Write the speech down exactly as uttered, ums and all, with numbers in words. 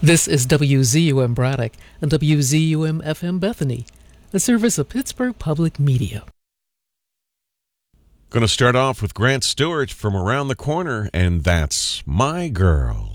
This is W Z U M Braddock and W Z U M F M Bethany, a service of Pittsburgh Public Media. Going to start off with Grant Stewart from Around the Corner, and that's My Girl.